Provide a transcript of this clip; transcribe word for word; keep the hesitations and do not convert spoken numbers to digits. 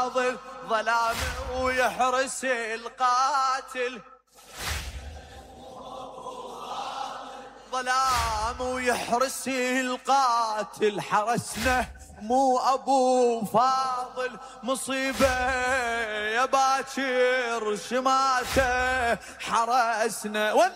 ظلام ويحرس القاتل، ظلام ويحرس القاتل، حرسنا مو أبو فاضل، مصيبة يا باكر شماته حرسنا.